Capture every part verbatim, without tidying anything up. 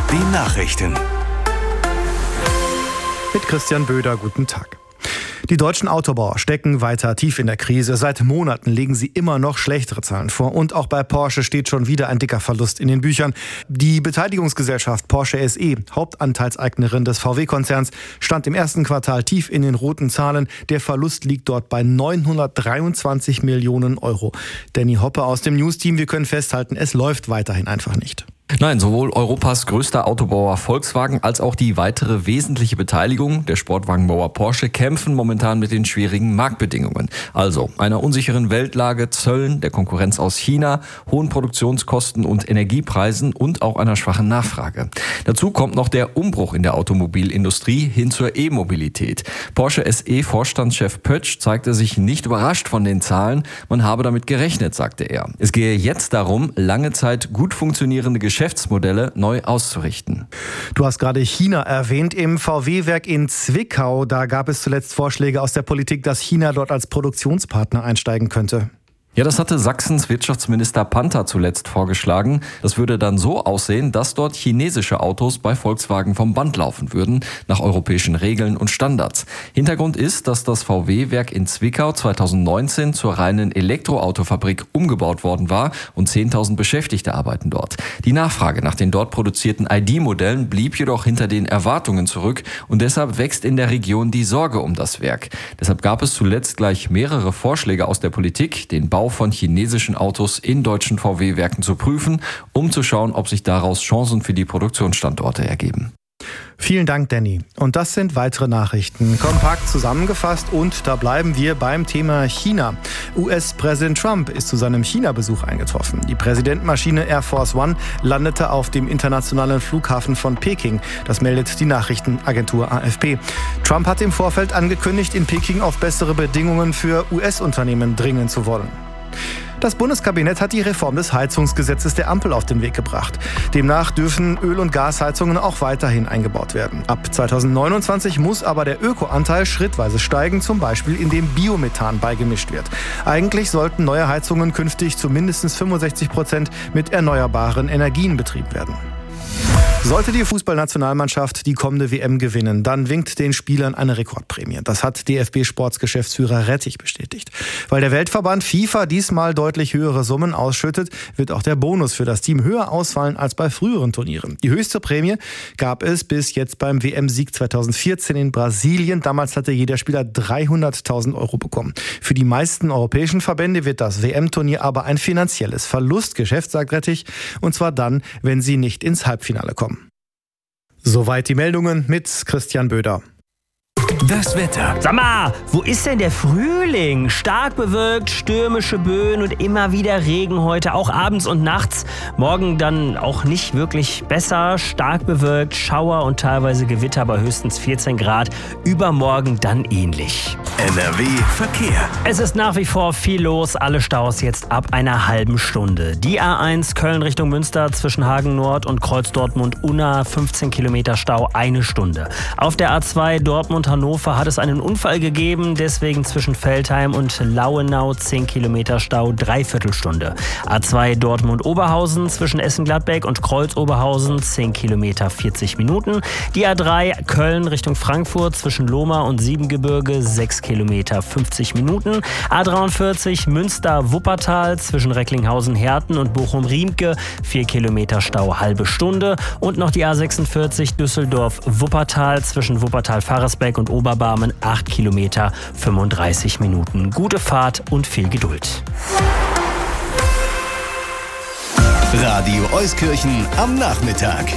den Nachrichten. Mit Christian Böder, guten Tag. Die deutschen Autobauer stecken weiter tief in der Krise. Seit Monaten legen sie immer noch schlechtere Zahlen vor. Und auch bei Porsche steht schon wieder ein dicker Verlust in den Büchern. Die Beteiligungsgesellschaft Porsche S E, Hauptanteilseignerin des V W-Konzerns, stand im ersten Quartal tief in den roten Zahlen. Der Verlust liegt dort bei neunhundertdreiundzwanzig Millionen Euro. Danny Hoppe aus dem News-Team, wir können festhalten, es läuft weiterhin einfach nicht. Nein, sowohl Europas größter Autobauer Volkswagen als auch die weitere wesentliche Beteiligung, der Sportwagenbauer Porsche, kämpfen momentan mit den schwierigen Marktbedingungen. Also einer unsicheren Weltlage, Zöllen, der Konkurrenz aus China, hohen Produktionskosten und Energiepreisen und auch einer schwachen Nachfrage. Dazu kommt noch der Umbruch in der Automobilindustrie hin zur E-Mobilität. Porsche S E-Vorstandschef Pötsch zeigte sich nicht überrascht von den Zahlen. Man habe damit gerechnet, sagte er. Es gehe jetzt darum, lange Zeit gut funktionierende Geschäftsmodelle neu auszurichten. Du hast gerade China erwähnt. Im V W-Werk in Zwickau, da gab es zuletzt Vorschläge aus der Politik, dass China dort als Produktionspartner einsteigen könnte. Ja, das hatte Sachsens Wirtschaftsminister Panther zuletzt vorgeschlagen. Das würde dann so aussehen, dass dort chinesische Autos bei Volkswagen vom Band laufen würden, nach europäischen Regeln und Standards. Hintergrund ist, dass das V W-Werk in Zwickau zweitausendneunzehn zur reinen Elektroautofabrik umgebaut worden war und zehntausend Beschäftigte arbeiten dort. Die Nachfrage nach den dort produzierten I D-Modellen blieb jedoch hinter den Erwartungen zurück und deshalb wächst in der Region die Sorge um das Werk. Deshalb gab es zuletzt gleich mehrere Vorschläge aus der Politik, den Bau von chinesischen Autos in deutschen V W-Werken zu prüfen, um zu schauen, ob sich daraus Chancen für die Produktionsstandorte ergeben. Vielen Dank, Danny. Und das sind weitere Nachrichten. Kompakt zusammengefasst und da bleiben wir beim Thema China. U S-Präsident Trump ist zu seinem China-Besuch eingetroffen. Die Präsidentenmaschine Air Force One landete auf dem internationalen Flughafen von Peking. Das meldet die Nachrichtenagentur A F P. Trump hat im Vorfeld angekündigt, in Peking auf bessere Bedingungen für U S-Unternehmen dringen zu wollen. Das Bundeskabinett hat die Reform des Heizungsgesetzes der Ampel auf den Weg gebracht. Demnach dürfen Öl- und Gasheizungen auch weiterhin eingebaut werden. Ab zweitausendneunundzwanzig muss aber der Ökoanteil schrittweise steigen, zum Beispiel indem Biomethan beigemischt wird. Eigentlich sollten neue Heizungen künftig zu mindestens fünfundsechzig Prozent mit erneuerbaren Energien betrieben werden. Sollte die Fußballnationalmannschaft die kommende W M gewinnen, dann winkt den Spielern eine Rekordprämie. Das hat D F B-Sportsgeschäftsführer Rettich bestätigt. Weil der Weltverband FIFA diesmal deutlich höhere Summen ausschüttet, wird auch der Bonus für das Team höher ausfallen als bei früheren Turnieren. Die höchste Prämie gab es bis jetzt beim W M-Sieg zweitausendvierzehn in Brasilien. Damals hatte jeder Spieler dreihunderttausend Euro bekommen. Für die meisten europäischen Verbände wird das W M-Turnier aber ein finanzielles Verlustgeschäft, sagt Rettich. Und zwar dann, wenn sie nicht ins Halbfinale kommen. Soweit die Meldungen mit Christian Böder. Das Wetter. Sag mal, wo ist denn der Frühling? Stark bewölkt, stürmische Böen und immer wieder Regen heute, auch abends und nachts. Morgen dann auch nicht wirklich besser. Stark bewölkt, Schauer und teilweise Gewitter bei höchstens vierzehn Grad. Übermorgen dann ähnlich. N R W Verkehr. Es ist nach wie vor viel los. Alle Staus jetzt ab einer halben Stunde. Die A eins Köln Richtung Münster zwischen Hagen Nord und Kreuz Dortmund-Unna fünfzehn Kilometer Stau, eine Stunde. Auf der A zwei Dortmund-Hannover hat es einen Unfall gegeben, deswegen zwischen Veltheim und Lauenau zehn Kilometer Stau, dreiviertel Stunde. A zwei Dortmund-Oberhausen zwischen Essen-Gladbeck und Kreuz-Oberhausen zehn Kilometer, vierzig Minuten. Die A drei Köln Richtung Frankfurt zwischen Lohmar und Siebengebirge sechs Kilometer, fünfzig Minuten. A dreiundvierzig Münster-Wuppertal zwischen Recklinghausen-Herten und Bochum-Riemke vier Kilometer Stau, halbe Stunde. Und noch die A sechsundvierzig Düsseldorf-Wuppertal zwischen Wuppertal-Faresbeck und Oberbarmen acht Kilometer, fünfunddreißig Minuten. Gute Fahrt und viel Geduld. Radio Euskirchen am Nachmittag.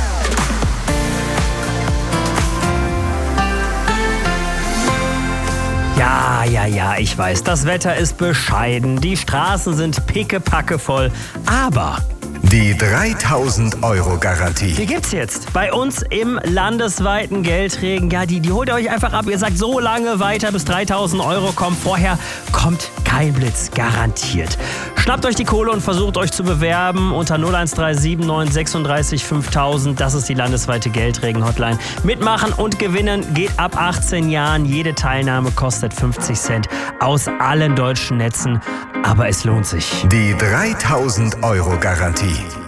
Ja, ja, ja, ich weiß, das Wetter ist bescheiden, die Straßen sind pickepacke voll, aber Die dreitausend Euro Garantie. die gibt's jetzt bei uns im landesweiten Geldregen. Ja, die, die holt ihr euch einfach ab. Ihr sagt so lange weiter, bis dreitausend Euro kommen. Vorher kommt kein Blitz, garantiert. Schnappt euch die Kohle und versucht euch zu bewerben unter null eins drei sieben neun sechsunddreißig fünftausend. Das ist die landesweite Geldregen-Hotline. Mitmachen und gewinnen geht ab achtzehn Jahren. Jede Teilnahme kostet fünfzig Cent aus allen deutschen Netzen. Aber es lohnt sich. Die dreitausend Euro Garantie.